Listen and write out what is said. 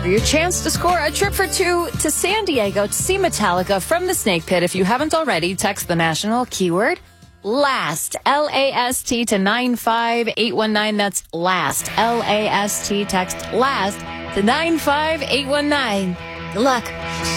for your chance to score a trip for two to San Diego to see Metallica from the Snake Pit. If you haven't already, text the national keyword LAST, L-A-S-T to 95819. That's LAST, L-A-S-T. Text LAST to 95819. Good luck.